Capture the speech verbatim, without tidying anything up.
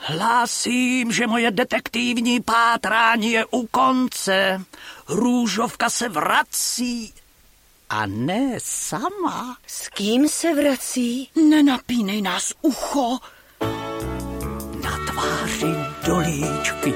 Hlásím, že moje detektivní pátrání je u konce. Růžovka se vrací. A ne sama. S kým se vrací? Nenapínej nás ucho. Na tváři dolíčky